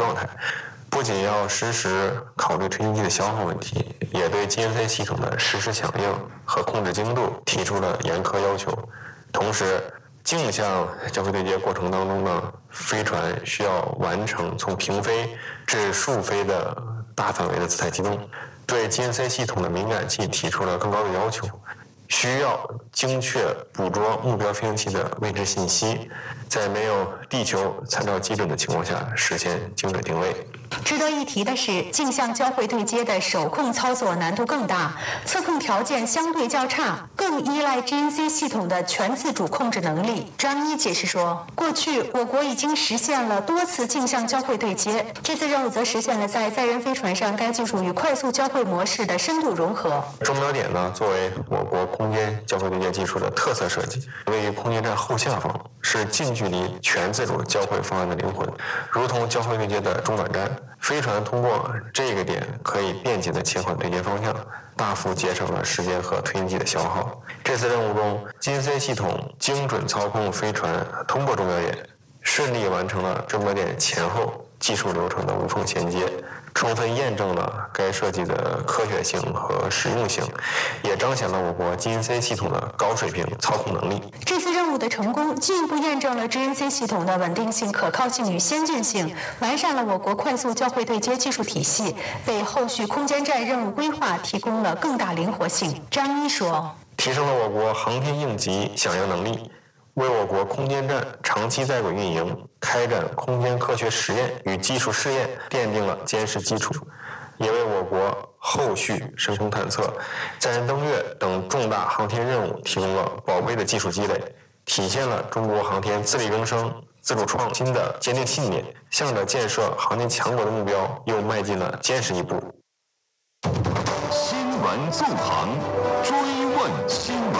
状态。不仅要实时考虑推进剂的消耗问题，也对 GNC 系统的实时响应和控制精度提出了严苛要求。同时，径向交会对接过程当中呢，飞船需要完成从平飞至竖飞的大范围的姿态机动，对 GNC 系统的敏感器提出了更高的要求，需要精确捕捉目标飞行器的位置信息，在没有地球参照基准的情况下实现精准定位。 值得一提的是，径向交会对接的手控操作难度更大，测控条件相对较差，更依赖 GNC 系统的全自主控制能力。张一解释说，过去我国已经实现了多次径向交会对接，这次任务则实现了在载人飞船上该技术与快速交会模式的深度融合。 中标点呢，作为我国空间交会对接技术的特色设计，位于空间站后下方，是近距离全自主交会方案的灵魂，如同交会对接的中转站。飞船通过这个点可以便捷地切换对接方向，大幅节省了时间和推进剂的消耗。这次任务中 ，GNC 系统精准操控飞船通过中标点，顺利完成了中标点前后技术流程的无缝衔接，充分验证了该设计的科学性和实用性，也彰显了我国 GNC 系统的高水平操控能力。 这次任务的成功，进一步验证了 GNC 系统的稳定性、可靠性与先进性，完善了我国快速交会对接技术体系，为后续空间站任务规划提供了更大灵活性。张一说， 提升了我国航天应急响应能力，为我国空间站长期在轨运营、开展空间科学实验与技术试验奠定了坚实基础，也为我国后续深空探测、载人登月等重大航天任务提供了宝贵的技术积累，体现了中国航天自力更生、自主创新的坚定信念，向着建设航天强国的目标又迈进了坚实一步。 新闻纵横，追问新闻。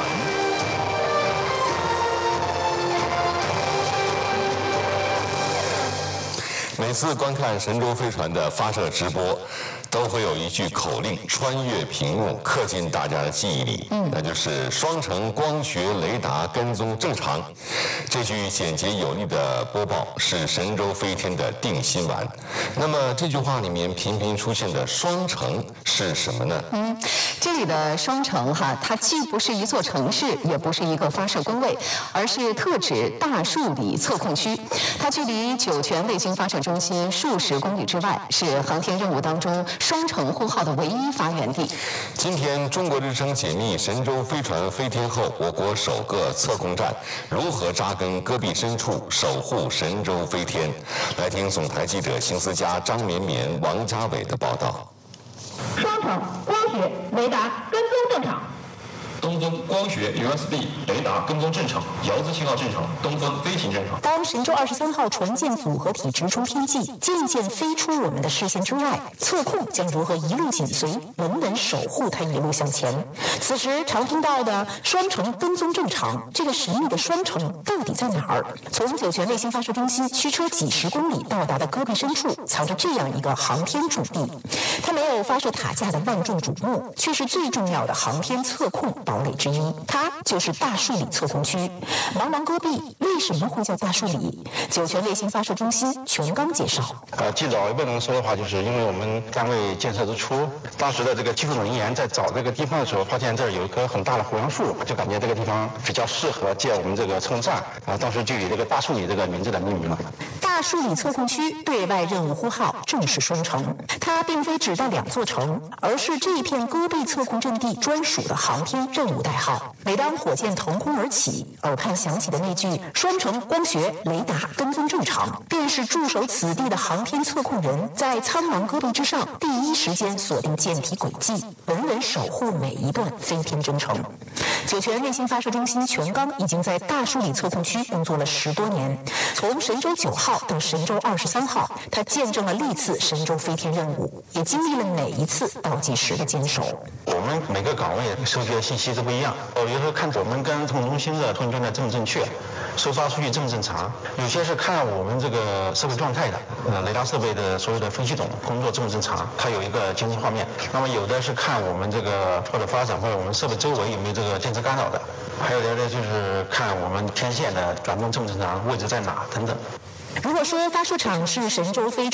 每次观看神舟飞船的发射直播，都会有一句口令穿越屏幕，刻进大家的记忆里，那就是双程光学雷达跟踪正常。这句简洁有力的播报是神舟飞天的定心丸。那么这句话里面频频出现的双程是什么呢？ 这里的双程它既不是一座城市，也不是一个发射工位，而是特指大树里测控区。它距离酒泉卫星发射中心数十公里之外，是航天任务当中双程呼号的唯一发源地。 今天中国之声解密神舟飞船飞天后我国首个测控站如何扎根戈壁深处，守护神舟飞天。来听总台记者邢思佳、张绵绵、王家伟的报道。 双程光学雷达跟踪正常。 东风光学 USB 雷达跟踪正常，遥姿信号正常，东风飞行正常。 当神舟23号船舰组合体直冲天际，渐渐飞出我们的视线之外，测控将如何一路紧随，稳稳守护它一路向前？此时常听到的双程跟踪正常，这个神秘的双程到底在哪儿？从酒泉卫星发射中心驱车几十公里到达的戈壁深处，藏着这样一个航天驻地。它没有发射塔架的万众瞩目，却是最重要的航天测控堡垒之一，它就是大树里测控区。茫茫戈壁为什么会叫大树里？酒泉卫星发射中心全刚介绍。 最早一辈人说的话，就是因为我们单位建设之初，当时的这个技术人员在找这个地方的时候，发现这儿有一棵很大的胡杨树，就感觉这个地方比较适合建我们这个测控站，当时就以这个大树里这个名字来命名了。 大树里测控区对外任务呼号正是双程，它并非指代两座城，而是这片戈壁测控阵地专属的航天任务代号。每当火箭腾空而起，耳畔响起的那句“双程光学雷达跟踪正常”，便是驻守此地的航天测控人在苍茫戈壁之上第一时间锁定舰体轨迹，稳稳守护每一段飞天征程。酒泉卫星发射中心全刚已经在大树里测控区工作了10多年，从神舟9号到神舟23号，它见证了历次神舟飞天任务，也经历了每一次倒计时的坚守。 我们每个岗位收集的信息都不一样，有时候看我们跟测控中心的通讯状态正不正确，收发数据正不正常，有些是看我们这个设备状态的，雷达设备的所有的分系统工作正不正常，它有一个监测画面。那么有的是看我们这个或者发展或者我们设备周围有没有这个电磁干扰的，还有的就是看我们天线的转动正不正常，位置在哪等等。 如果说发射场是神舟飞